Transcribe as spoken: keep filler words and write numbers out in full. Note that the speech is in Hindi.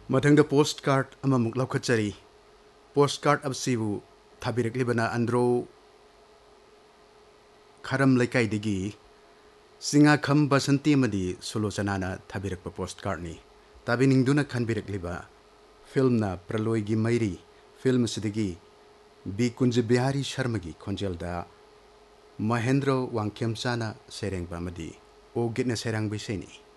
मथंग पोस्ट कार्ड अममुक लौखचरी पोस्ट कार्ड अबसिबु थाबिरकलिबना अंद्रो खरम लेकाइदगी सिंगा खम बसंती मदी सुलोचनाना थाबिरक पोस्ट कार्ड नि ताबिनिंगदुना खनबिरकलिबा फिल्म ना प्रलोय की Mary film सिदगी B Kunj Bihari Sharma की खोंजेलदा महेंद्र वांगखेमसाना सेरेंगबा मदी ओ गितना सेरंग बिसेनी